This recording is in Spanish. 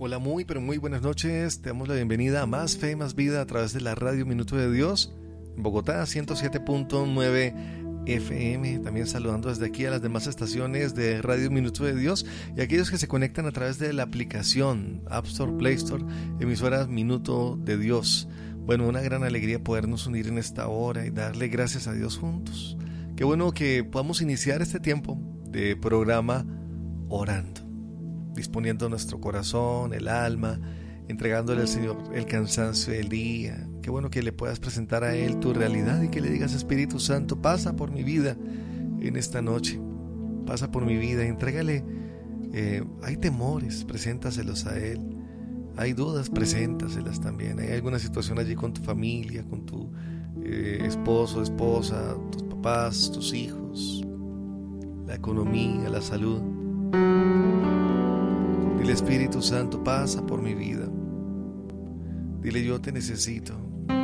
Hola, muy pero muy buenas noches. Te damos la bienvenida a Más Fe, Más Vida a través de la radio Minuto de Dios en Bogotá, 107.9 FM. También saludando desde aquí a las demás estaciones de Radio Minuto de Dios y a aquellos que se conectan a través de la aplicación App Store, Play Store, emisoras Minuto de Dios. Bueno, una gran alegría podernos unir en esta hora y darle gracias a Dios juntos. Qué bueno que podamos iniciar este tiempo de programa orando, disponiendo nuestro corazón, el alma, entregándole al Señor el cansancio del día. Qué bueno que le puedas presentar a Él tu realidad y que le digas: Espíritu Santo, pasa por mi vida en esta noche, pasa por mi vida, entrégale. Hay temores, preséntaselos a Él. Hay dudas, preséntaselas también. Hay alguna situación allí con tu familia, con tu esposo, esposa, tus papás, tus hijos, la economía, la salud. Dile: Espíritu Santo, pasa por mi vida. Dile: yo te necesito.